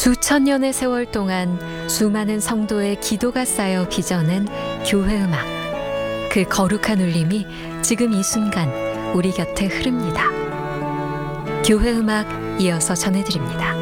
수천 년의 세월 동안 수많은 성도의 기도가 쌓여 빚어낸 교회 음악. 그 거룩한 울림이 지금 이 순간 우리 곁에 흐릅니다. 교회 음악 이어서 전해드립니다.